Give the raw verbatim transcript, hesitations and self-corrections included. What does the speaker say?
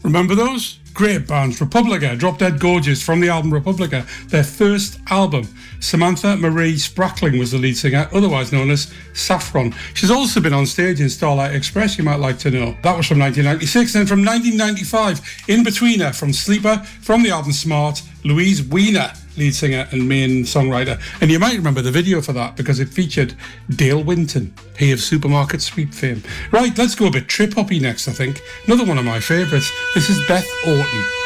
Remember those? Great bands. Republica, Drop Dead Gorgeous from the album Republica, their first album. Samantha Marie Sprackling was the lead singer, otherwise known as Saffron. She's also been on stage in Starlight Express, you might like to know. That was from nineteen ninety-six. And then from nineteen ninety-five, in between her, from Sleeper, from the album Smart, Louise Weiner, lead singer and main songwriter. And you might remember the video for that because it featured Dale Winton, he of Supermarket Sweep fame. Right, let's go a bit trip-hoppy next, I think. Another one of my favourites. This is Beth Orton.